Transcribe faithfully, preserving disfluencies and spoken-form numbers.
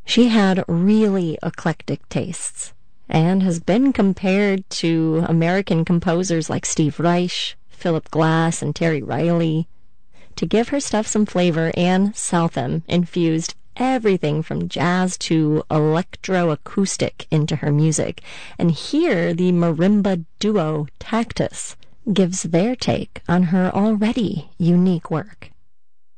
She had really eclectic tastes and has been compared to American composers like Steve Reich, Philip Glass, and Terry Riley. To give her stuff some flavor, Anne Southam infused everything from jazz to electroacoustic into her music, and here the marimba duo Tactus gives their take on her already unique work.